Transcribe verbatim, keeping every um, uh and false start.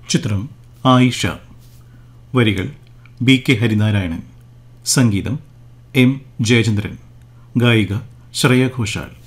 ചിത്രം ആയിഷ. വരികൾ B K Harinarayanan. സംഗീതം എം ജയചന്ദ്രൻ. ഗായിക ശ്രേയ ഘോഷാൽ.